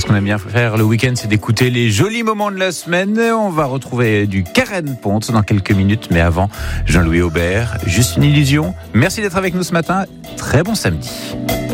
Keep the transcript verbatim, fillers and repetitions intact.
Ce qu'on aime bien faire le week-end, c'est d'écouter les jolis moments de la semaine. On va retrouver du Karen Ponte dans quelques minutes, mais avant, Jean-Louis Aubert, Juste une illusion. Merci d'être avec nous ce matin. Très bon samedi.